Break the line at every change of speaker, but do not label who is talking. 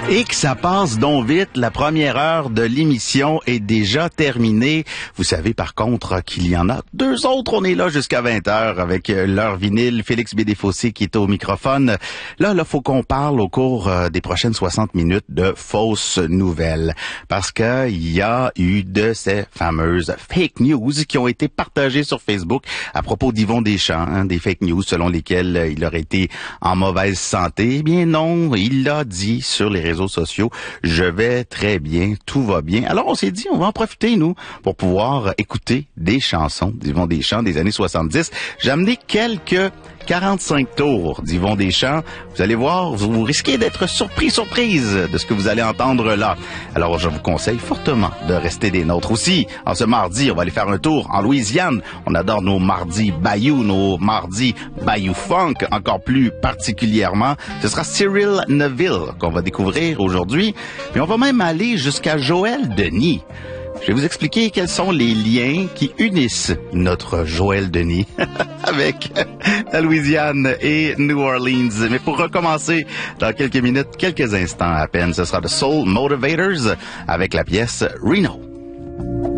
Et que ça passe donc vite, la première heure de l'émission est déjà terminée. Vous savez par contre qu'il y en a deux autres, on est là jusqu'à 20h avec leur vinyle, Félix Bédéfossé qui est au microphone. Là, faut qu'on parle au cours des prochaines 60 minutes de fausses nouvelles. Parce que il y a eu de ces fameuses fake news qui ont été partagées sur Facebook à propos d'Yvon Deschamps, des fake news selon lesquelles il aurait été en mauvaise santé. Eh bien non, il l'a dit sur les réseaux sociaux, je vais très bien, tout va bien. Alors on s'est dit, on va en profiter, nous, pour pouvoir écouter des chansons d'Yvon Deschamps des années 70. J'ai amené quelques 45 tours d'Yvon Deschamps. Vous allez voir, vous risquez d'être surprise de ce que vous allez entendre là. Alors je vous conseille fortement de rester des nôtres aussi. En ce mardi, on va aller faire un tour en Louisiane. On adore nos mardis Bayou, nos mardis Bayou Funk, encore plus particulièrement. Ce sera Cyril Neville qu'on va découvrir aujourd'hui. Puis on va même aller jusqu'à Joël Denis. Je vais vous expliquer quels sont les liens qui unissent notre Joël Denis avec la Louisiane et New Orleans. Mais pour recommencer, dans quelques minutes, quelques instants à peine, ce sera The Soul Motivators avec la pièce Reno.